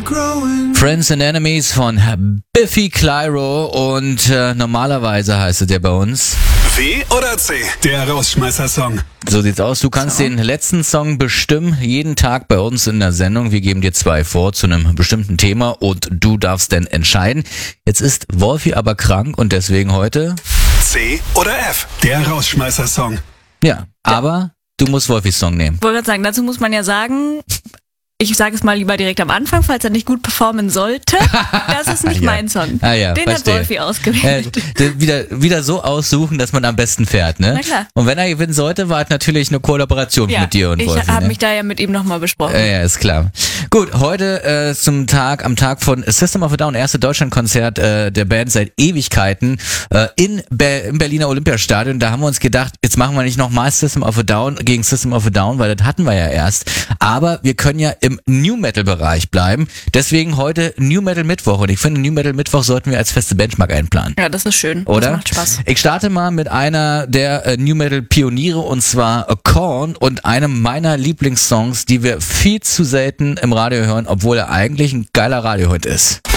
Friends and Enemies von Biffy Clyro und normalerweise heißt es ja bei uns W oder C, der Rausschmeißer-Song. So sieht's aus. Du kannst den letzten Song bestimmen, jeden Tag bei uns in der Sendung. Wir geben dir 2 vor zu einem bestimmten Thema und du darfst dann entscheiden. Jetzt ist Wolfi aber krank und deswegen heute C oder F, der Rausschmeißer-Song. Ja, aber du musst Wolfis Song nehmen. Ich wollte gerade sagen, dazu muss man ja sagen, ich sage es mal lieber direkt am Anfang, falls er nicht gut performen sollte. Das ist nicht mein Song. Ja, den verstehe. hat Wolfi ausgewählt. Wieder so aussuchen, dass man am besten fährt, ne? Na klar. Und wenn er gewinnen sollte, war es natürlich eine Kollaboration mit dir und Wolfi. Ich habe ne? mich da ja mit ihm nochmal besprochen. Ja, ist klar. Gut, heute am Tag von System of a Down, erste Deutschlandkonzert der Band seit Ewigkeiten im Berliner Olympiastadion. Da haben wir uns gedacht, jetzt machen wir nicht nochmal System of a Down gegen System of a Down, weil das hatten wir ja erst. Aber wir können ja im New Metal Bereich bleiben. Deswegen heute New Metal Mittwoch. Und ich finde, New Metal Mittwoch sollten wir als feste Benchmark einplanen. Ja, das ist schön. Oder? Das macht Spaß. Ich starte mal mit einer der New Metal Pioniere und zwar Korn und einem meiner Lieblingssongs, die wir viel zu selten im Radio hören, obwohl er eigentlich ein geiler Radiohit ist.